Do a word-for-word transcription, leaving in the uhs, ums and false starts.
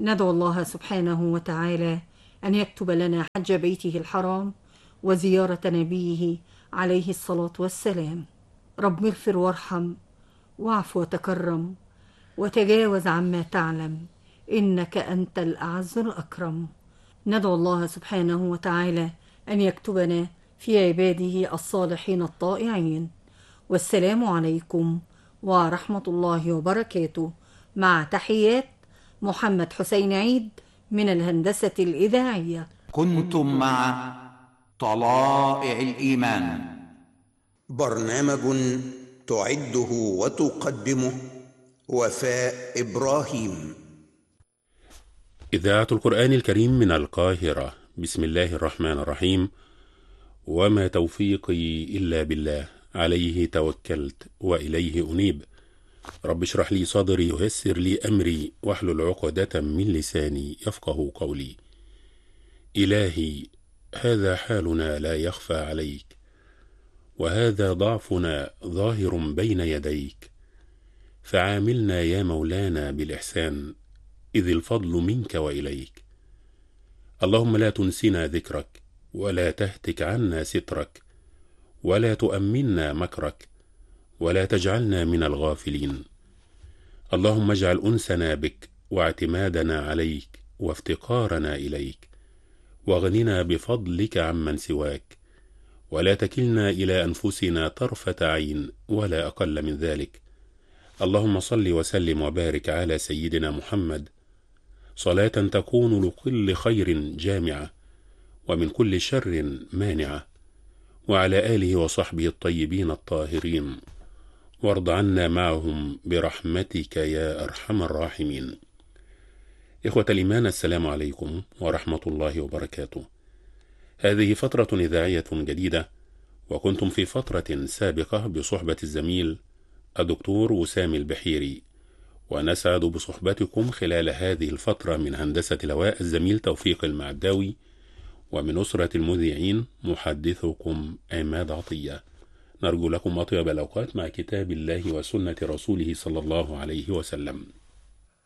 ندعو الله سبحانه وتعالى أن يكتب لنا حج بيته الحرام وزيارة نبيه عليه الصلاة والسلام. رب اغفر وارحم واعف وتكرم وتجاوز عما تعلم، إنك أنت الأعز الأكرم. ندعو الله سبحانه وتعالى أن يكتبنا في عباده الصالحين الطائعين. والسلام عليكم ورحمة الله وبركاته، مع تحيات محمد حسين عيد من الهندسة الإذاعية. كنتم مع طلائع الإيمان، برنامج تعده وتقدمه وفاء إبراهيم. إذاعة القرآن الكريم من القاهرة. بسم الله الرحمن الرحيم. وما توفيقي إلا بالله، عليه توكلت وإليه أنيب. رب اشرح لي صدري ويسر لي أمري واحلل عقدة من لساني يفقه قولي. إلهي، هذا حالنا لا يخفى عليك، وهذا ضعفنا ظاهر بين يديك، فعاملنا يا مولانا بالإحسان، إذ الفضل منك وإليك. اللهم لا تنسنا ذكرك، ولا تهتك عنا سترك، ولا تؤمنا مكرك، ولا تجعلنا من الغافلين. اللهم اجعل أنسنا بك واعتمادنا عليك وافتقارنا إليك، واغننا بفضلك عمن سواك، ولا تكلنا إلى أنفسنا طرفة عين ولا أقل من ذلك. اللهم صل وسلم وبارك على سيدنا محمد، صلاة تكون لكل خير جامعة ومن كل شر مانعة، وعلى آله وصحبه الطيبين الطاهرين، وارض عنا معهم برحمتك يا أرحم الراحمين. إخوة الإيمان، السلام عليكم ورحمة الله وبركاته. هذه فترة إذاعية جديدة، وكنتم في فترة سابقة بصحبة الزميل الدكتور وسام البحيري، ونسعد بصحبتكم خلال هذه الفترة من هندسة الهواء الزميل توفيق المعداوي، ومن أسرة المذيعين محدثكم عماد عطية. نرجو لكم أطيب الأوقات مع كتاب الله وسنة رسوله صلى الله عليه وسلم.